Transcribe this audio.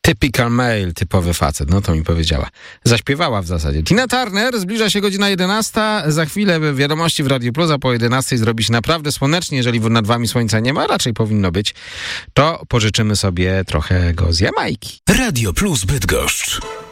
Typical male, typowy facet, no to mi powiedziała. Zaśpiewała w zasadzie. Tina Turner, zbliża się godzina 11. Za chwilę wiadomości w Radiu Plus, a po 11 zrobi się naprawdę słonecznie, jeżeli nad wami słońca nie ma, raczej powinno być, to pożyczymy sobie trochę go z Jamajki. Radio Plus Bydgoszcz.